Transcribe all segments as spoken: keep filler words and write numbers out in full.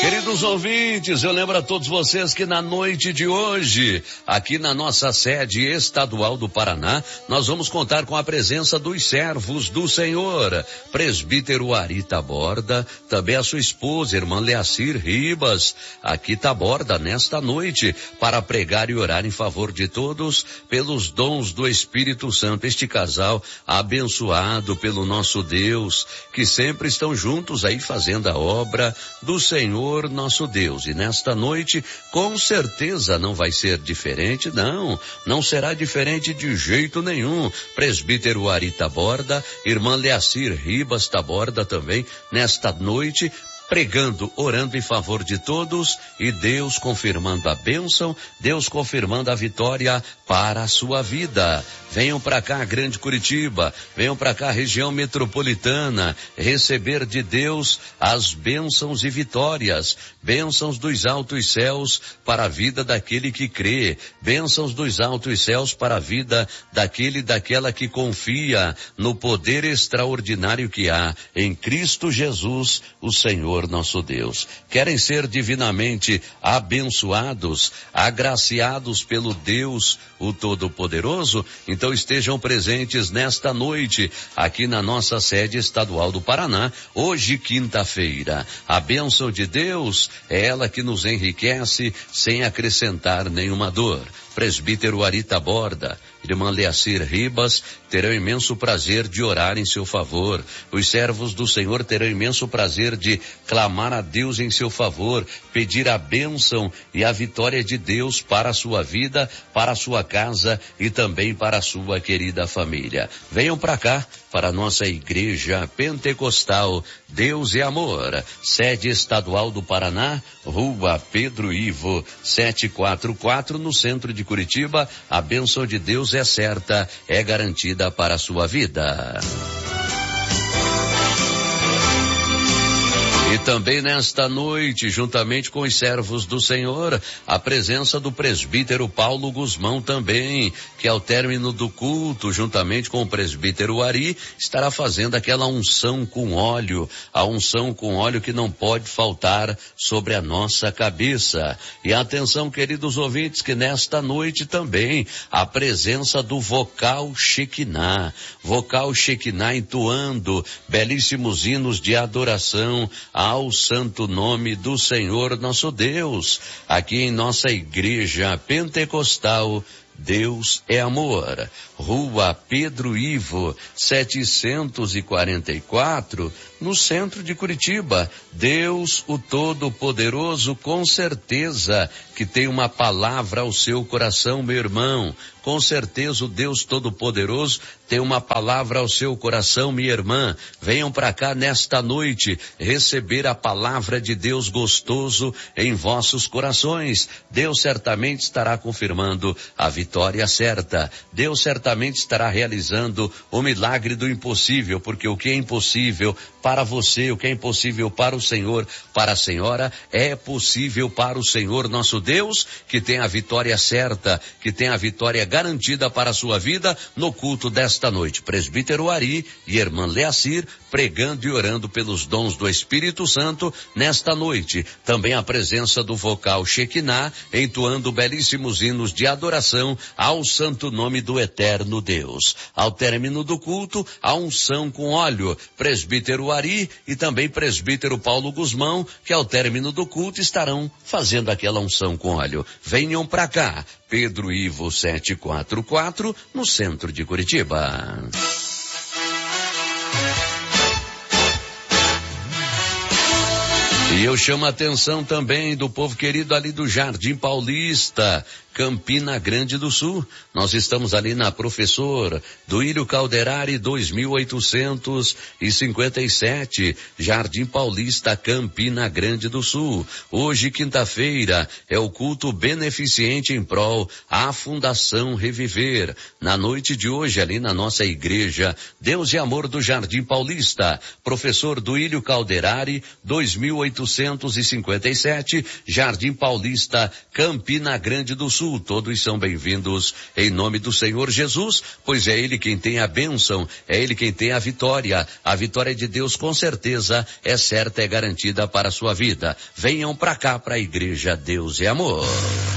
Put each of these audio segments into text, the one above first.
Queridos ouvintes, eu lembro a todos vocês que na noite de hoje, aqui na nossa sede estadual do Paraná, nós vamos contar com a presença dos servos do Senhor, presbítero Ari Taborda, também a sua esposa, irmã Leacir Ribas, aqui Taborda nesta noite, para pregar e orar em favor de todos, pelos dons do Espírito Santo, este casal abençoado pelo nosso Deus, que sempre estão juntos aí fazendo a obra do Senhor nosso Deus. E nesta noite, com certeza não vai ser diferente, não, não será diferente de jeito nenhum. Presbítero Ari Taborda, irmã Leacir Ribas Taborda também, nesta noite, pregando, orando em favor de todos e Deus confirmando a bênção, Deus confirmando a vitória para a sua vida. Venham para cá, Grande Curitiba, venham para cá, região metropolitana, receber de Deus as bênçãos e vitórias, bênçãos dos altos céus para a vida daquele que crê, bênçãos dos altos céus para a vida daquele e daquela que confia no poder extraordinário que há em Cristo Jesus, o Senhor nosso Deus. Querem ser divinamente abençoados, agraciados pelo Deus, o Todo-Poderoso? Então estejam presentes nesta noite, aqui na nossa sede estadual do Paraná, hoje quinta-feira. A bênção de Deus é ela que nos enriquece sem acrescentar nenhuma dor. Presbítero Ari Taborda, irmã Leacir Ribas, terão imenso prazer de orar em seu favor. Os servos do Senhor terão imenso prazer de clamar a Deus em seu favor, pedir a bênção e a vitória de Deus para a sua vida, para a sua casa e também para a sua querida família. Venham para cá, para a nossa igreja pentecostal Deus e Amor, sede estadual do Paraná, Rua Pedro Ivo, setecentos e quarenta e quatro, no centro de Curitiba. A bênção de Deus é certa, é garantida para a sua vida. E também nesta noite, juntamente com os servos do Senhor, a presença do presbítero Paulo Guzmão também, que ao término do culto, juntamente com o presbítero Ari, estará fazendo aquela unção com óleo, a unção com óleo que não pode faltar sobre a nossa cabeça. E atenção, queridos ouvintes, que nesta noite também, a presença do vocal Shekinah, vocal Shekinah entoando belíssimos hinos de adoração ao santo nome do Senhor nosso Deus, aqui em nossa igreja pentecostal Deus é Amor, Rua Pedro Ivo, setecentos e quarenta e quatro, no centro de Curitiba. Deus, o Todo-Poderoso, com certeza que tem uma palavra ao seu coração, meu irmão. Com certeza o Deus Todo-Poderoso tem uma palavra ao seu coração, minha irmã. Venham para cá nesta noite receber a palavra de Deus gostoso em vossos corações. Deus certamente estará confirmando a vitória certa. Deus certamente estará realizando o milagre do impossível, porque o que é impossível para você, o que é impossível para o Senhor, para a senhora, é possível para o Senhor nosso Deus, que tem a vitória certa, que tem a vitória garantida para a sua vida no culto desta noite. Presbítero Ari e irmã Leacir pregando e orando pelos dons do Espírito Santo nesta noite. Também a presença do vocal Shekinah entoando belíssimos hinos de adoração ao santo nome do eterno Deus. Ao término do culto, a unção com óleo. Presbítero Ari e também presbítero Paulo Guzmão, que ao término do culto estarão fazendo aquela unção com óleo. Venham para cá, Pedro Ivo setecentos e quarenta e quatro, no centro de Curitiba. E eu chamo a atenção também do povo querido ali do Jardim Paulista, Campina Grande do Sul. Nós estamos ali na Professor Duílio Calderari dois mil oitocentos e cinquenta e sete, Jardim Paulista, Campina Grande do Sul. Hoje, quinta-feira, é o culto beneficente em prol à Fundação Reviver. Na noite de hoje, ali na nossa igreja Deus e Amor do Jardim Paulista, Professor Duílio Calderari dois mil oitocentos e cinquenta e sete, Jardim Paulista, Campina Grande do Sul. Sul, todos são bem-vindos em nome do Senhor Jesus, pois é Ele quem tem a bênção, é Ele quem tem a vitória. A vitória de Deus com certeza é certa, é garantida para a sua vida. Venham para cá, para a Igreja Deus e Amor.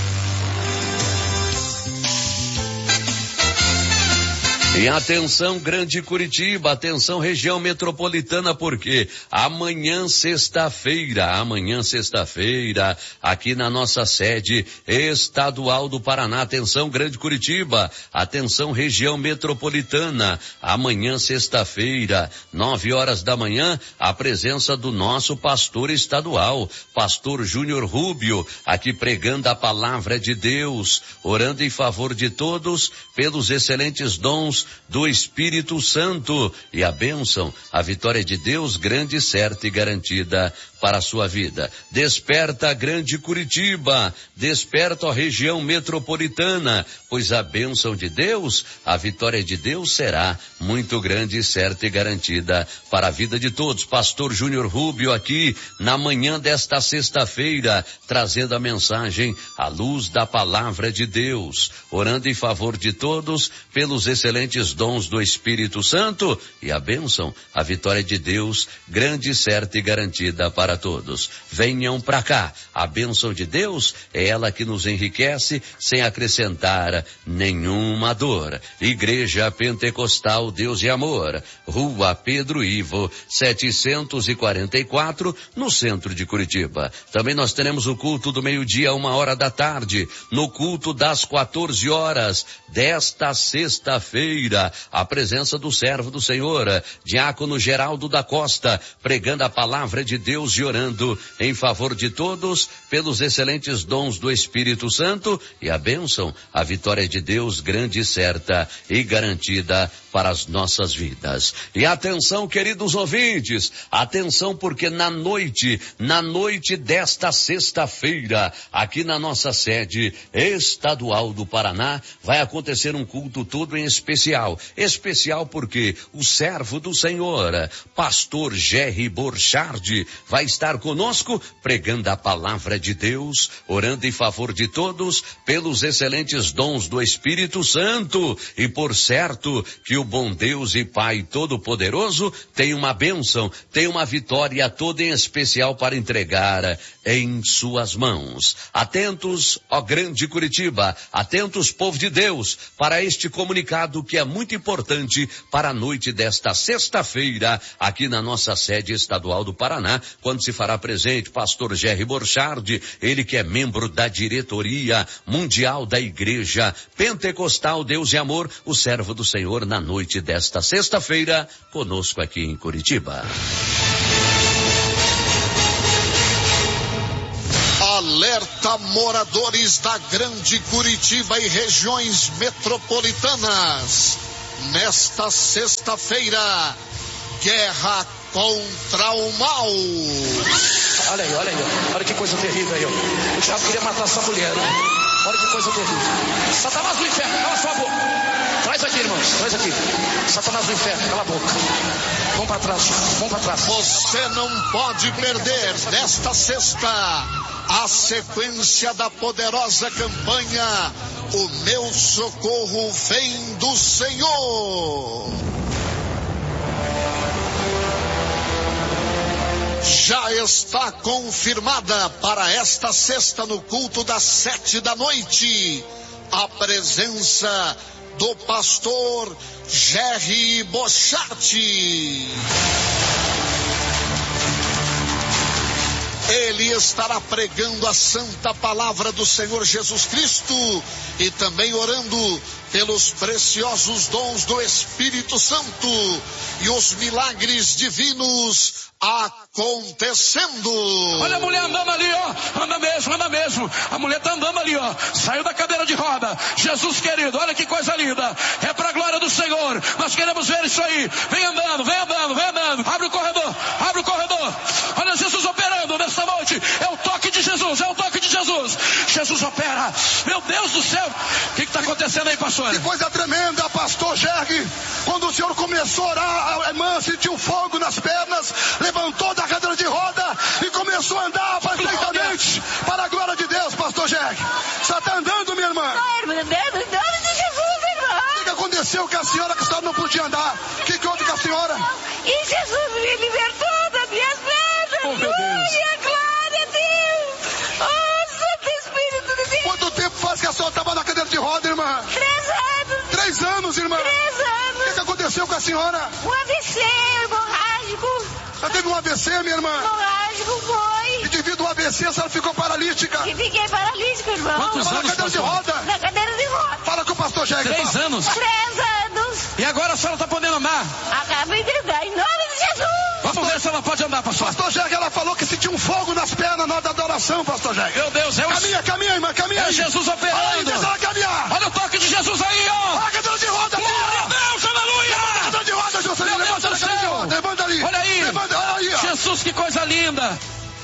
E atenção, Grande Curitiba, atenção, região metropolitana, porque amanhã, sexta-feira, amanhã, sexta-feira, aqui na nossa sede estadual do Paraná, atenção, Grande Curitiba, atenção, região metropolitana, amanhã, sexta-feira, nove horas da manhã, a presença do nosso pastor estadual, pastor Júnior Rubio, aqui pregando a palavra de Deus, orando em favor de todos, pelos excelentes dons do Espírito Santo e a bênção, a vitória de Deus grande, certa e garantida para a sua vida. Desperta, Grande Curitiba, desperta a região metropolitana, pois a bênção de Deus, a vitória de Deus será muito grande, certa e garantida para a vida de todos. Pastor Júnior Rubio aqui na manhã desta sexta-feira, trazendo a mensagem à luz da palavra de Deus, orando em favor de todos pelos excelentes dons do Espírito Santo e a bênção, a vitória de Deus grande, certa e garantida para para todos. Venham para cá. A bênção de Deus é ela que nos enriquece sem acrescentar nenhuma dor. Igreja Pentecostal Deus e Amor, Rua Pedro Ivo, setecentos e quarenta e quatro, no centro de Curitiba. Também nós teremos o culto do meio-dia, uma hora da tarde, no culto das quatorze horas desta sexta-feira. A presença do servo do Senhor, Diácono Geraldo da Costa, pregando a palavra de Deus e orando em favor de todos pelos excelentes dons do Espírito Santo e a bênção, a vitória de Deus grande, certa e garantida para as nossas vidas. E atenção, queridos ouvintes, atenção, porque na noite, na noite desta sexta-feira, aqui na nossa sede estadual do Paraná, vai acontecer um culto todo em especial. Especial porque o servo do Senhor, pastor Jerry Borchardt, vai estar conosco pregando a palavra de Deus, orando em favor de todos pelos excelentes dons do Espírito Santo. E por certo que o bom Deus e Pai Todo-Poderoso tem uma bênção, tem uma vitória toda em especial para entregar em suas mãos. Atentos, ó Grande Curitiba, atentos, povo de Deus, para este comunicado que é muito importante para a noite desta sexta-feira, aqui na nossa sede estadual do Paraná, quando se fará presente pastor Jerry Borchardt, ele que é membro da diretoria mundial da Igreja Pentecostal Deus e Amor, o servo do Senhor, na noite desta sexta-feira, conosco aqui em Curitiba. Alerta moradores da Grande Curitiba e regiões metropolitanas. Nesta sexta-feira, guerra contra o mal. Olha aí, olha aí, olha que coisa terrível aí, ó. O diabo queria matar essa mulher, ó. Olha que coisa terrível. Satanás do inferno, cala sua boca. Traz aqui, irmãos, traz aqui. Satanás do inferno, cala a boca. Vamos para trás, vamos para trás. Você não pode perder nesta sexta a sequência da poderosa campanha O Meu Socorro Vem do Senhor. Já está confirmada para esta sexta no culto das sete da noite a presença do pastor Jerry Borchardt. Ele estará pregando a santa palavra do Senhor Jesus Cristo e também orando pelos preciosos dons do Espírito Santo e os milagres divinos acontecendo. Olha a mulher andando ali, ó. Anda mesmo, anda mesmo. A mulher tá andando ali, ó. Saiu da cadeira de roda. Jesus querido, olha que coisa linda. É pra glória do Senhor. Nós queremos ver isso aí. Vem andando, vem andando, vem andando. Abre o corredor, abre o corredor. Olha Jesus operando nesta noite. É o toque de Jesus, é o toque de Jesus. Jesus opera. Meu Deus do céu. O que que tá acontecendo aí, pastor? Que coisa tremenda, pastor Jerry. Quando o senhor começou a orar, a irmã sentiu fogo nas pernas, levantou da cadeira de roda e começou a andar perfeitamente para a glória de Deus, pastor Jerry. Você está andando, minha irmã? aconteceu com a senhora que a senhora não podia andar? O que, que houve com a senhora? E Jesus me libertou das minhas pernas. Oh, meu Deus. Glória, glória a Deus. Oh, Santo Espírito de Deus. Quanto tempo faz que a senhora estava na cadeira de roda, irmã? Três anos. Três anos, irmã. Três O que, anos. que aconteceu com a senhora? Um A V C hemorrágico. Ela teve um A V C, minha irmã? Hemorrágico foi. E devido ao A V C, a senhora ficou paralítica. E fiquei paralítico, irmão. Quantos Estava na anos, cadeira de pastor? roda. Na cadeira de roda. Fala com o pastor Jegue. Três fala. anos. Três anos. E agora a senhora está podendo andar? Acabei de andar em nome de Jesus. Vamos ver se ela pode andar, pastor. Pastor Jegue, ela falou que sentiu um fogo nas pernas na hora da adoração, pastor Jegue. Meu Deus, é o... Caminha, caminha, irmã, caminha É aí. Jesus Olha aí, operando. deixa ela caminhar. Olha o toque de Jesus aí, ó. Olha a cadeira de roda, Glória a filha. Deus, aleluia. Cadeira de roda, Juscelino, Meu Deus levanta do a cadeira de céu. roda, levanta ali. Olha aí. Levanta, olha aí, ó. Jesus, que coisa linda.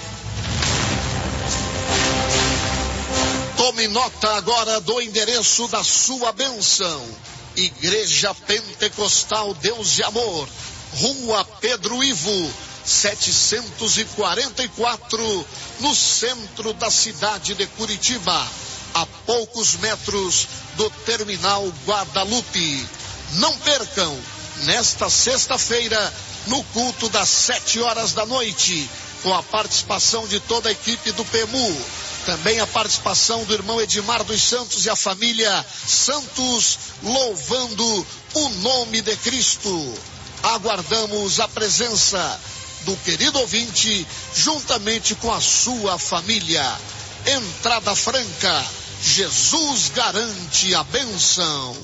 Tome nota agora do endereço da sua bênção. Igreja Pentecostal Deus de Amor, Rua Pedro Ivo, setecentos e quarenta e quatro, no centro da cidade de Curitiba, a poucos metros do Terminal Guadalupe. Não percam, nesta sexta-feira, no culto das sete horas da noite, com a participação de toda a equipe do P E M U. Também a participação do irmão Edmar dos Santos e a família Santos, louvando o nome de Cristo. Aguardamos a presença do querido ouvinte, juntamente com a sua família. Entrada franca, Jesus garante a bênção.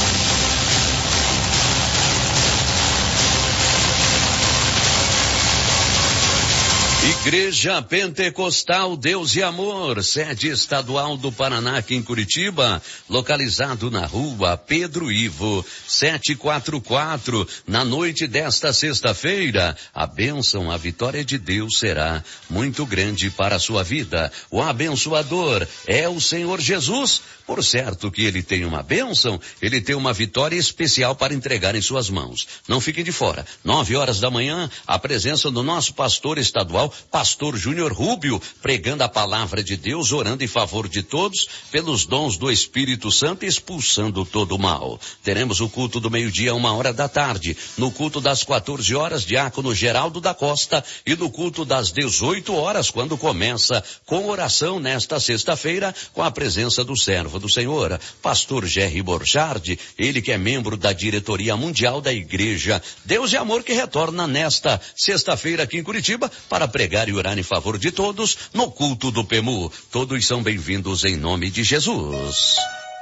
Igreja Pentecostal Deus e Amor, sede estadual do Paraná aqui em Curitiba, localizado na rua Pedro Ivo, setecentos e quarenta e quatro. Na noite desta sexta-feira, a bênção, a vitória de Deus será muito grande para a sua vida. O abençoador é o Senhor Jesus. Por certo que ele tem uma bênção, ele tem uma vitória especial para entregar em suas mãos. Não fiquem de fora. Nove horas da manhã, a presença do nosso pastor estadual, pastor Júnior Rubio, pregando a palavra de Deus, orando em favor de todos, pelos dons do Espírito Santo, expulsando todo o mal. Teremos o culto do meio-dia, uma hora da tarde. No culto das quatorze horas, diácono Geraldo da Costa, e no culto das dezoito horas, quando começa com oração nesta sexta-feira, com a presença do servo do Senhor, pastor Jerry Borchardt, ele que é membro da diretoria mundial da Igreja Deus e Amor, que retorna nesta sexta-feira aqui em Curitiba para pregar e orar em favor de todos no culto do P E M U. Todos são bem-vindos em nome de Jesus.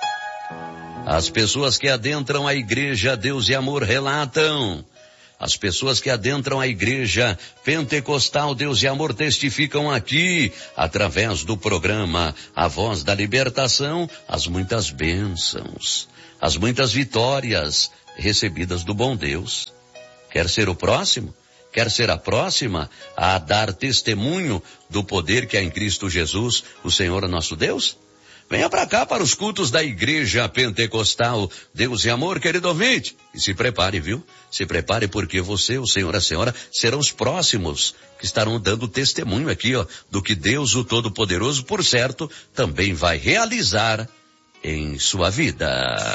As pessoas que adentram a Igreja Deus e Amor relatam. As pessoas que adentram a Igreja Pentecostal Deus e Amor testificam aqui, através do programa A Voz da Libertação, as muitas bênçãos, as muitas vitórias recebidas do bom Deus. Quer ser o próximo? Quer ser a próxima a dar testemunho do poder que há em Cristo Jesus, o Senhor nosso Deus? Venha para cá para os cultos da Igreja Pentecostal Deus e Amor, querido ouvinte. E se prepare, viu? Se prepare, porque você, o Senhor e a Senhora, serão os próximos que estarão dando testemunho aqui, ó, do que Deus, o Todo-Poderoso, por certo, também vai realizar em sua vida.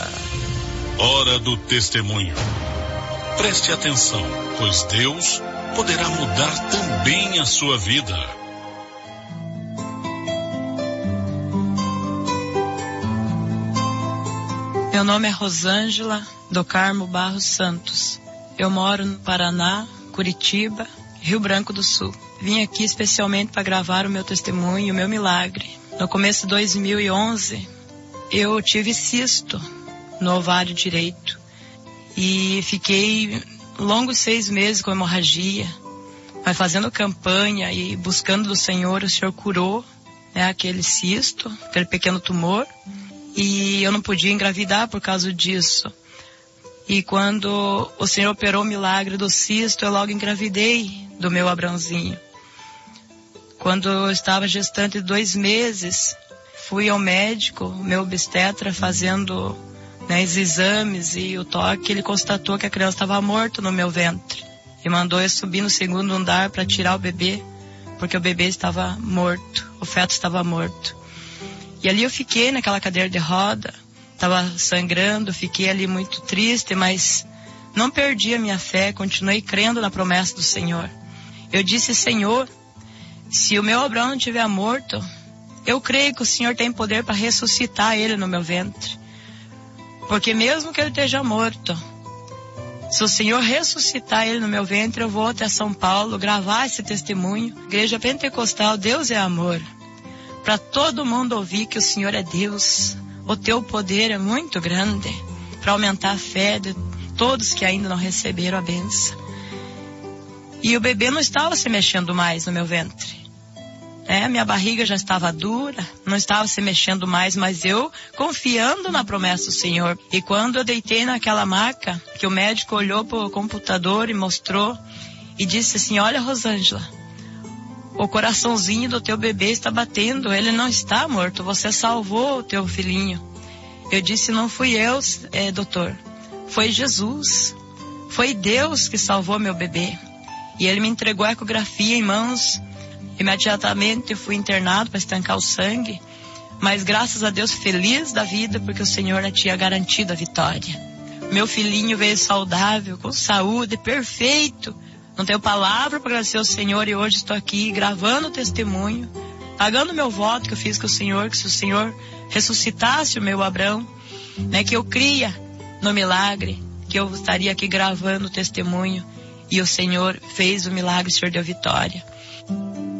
Hora do testemunho. Preste atenção, pois Deus poderá mudar também a sua vida. Meu nome é Rosângela do Carmo Barros Santos. Eu moro no Paraná, Curitiba, Rio Branco do Sul. Vim aqui especialmente para gravar o meu testemunho e o meu milagre. No começo de dois mil e onze, eu tive cisto no ovário direito e fiquei longos seis meses com hemorragia, mas fazendo campanha e buscando do Senhor, o Senhor curou, né, aquele cisto, aquele pequeno tumor. E eu não podia engravidar por causa disso. E quando o Senhor operou o milagre do cisto, eu logo engravidei do meu Abrãozinho. Quando eu estava gestante de dois meses, fui ao médico, o meu obstetra, fazendo, né, os exames e o toque, ele constatou que a criança estava morta no meu ventre. E mandou eu subir no segundo andar para tirar o bebê, porque o bebê estava morto, o feto estava morto. E ali eu fiquei naquela cadeira de roda estava sangrando, fiquei ali muito triste, mas não perdi a minha fé, continuei crendo na promessa do Senhor. Eu disse: Senhor, se o meu Abraão não estiver morto, eu creio que o Senhor tem poder para ressuscitar ele no meu ventre. Porque mesmo que ele esteja morto, se o Senhor ressuscitar ele no meu ventre, eu vou até São Paulo gravar esse testemunho. Igreja Pentecostal, Deus é amor. Para todo mundo ouvir que o Senhor é Deus. O teu poder é muito grande para aumentar a fé de todos que ainda não receberam a bênção. E o bebê não estava se mexendo mais no meu ventre. É, minha barriga já estava dura, não estava se mexendo mais, mas eu confiando na promessa do Senhor. E quando eu deitei naquela maca, que o médico olhou para o computador e mostrou, e disse assim: olha, Rosângela, o coraçãozinho do teu bebê está batendo, ele não está morto, você salvou o teu filhinho. Eu disse: não fui eu, é, doutor, foi Jesus, foi Deus que salvou meu bebê. E ele me entregou a ecografia em mãos. Imediatamente eu fui internado para estancar o sangue, mas graças a Deus feliz da vida, porque o Senhor tinha garantido a vitória. Meu filhinho veio saudável, com saúde, perfeito. Não tenho palavra para agradecer ao Senhor, e hoje estou aqui gravando o testemunho, pagando meu voto que eu fiz com o Senhor, que se o Senhor ressuscitasse o meu Abraão, né, que eu cria no milagre, que eu estaria aqui gravando o testemunho, e o Senhor fez o milagre, o Senhor deu vitória.